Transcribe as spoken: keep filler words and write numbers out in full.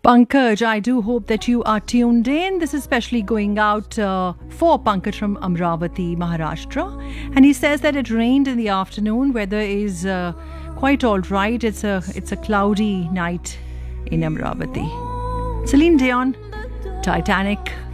Pankaj, I do hope that you are tuned in. This is especially going out uh, for Pankaj from Amravati, Maharashtra. And he says that it rained in the afternoon. Weather is uh, quite all right. It's a, it's a cloudy night in Amravati. Celine Dion, Titanic.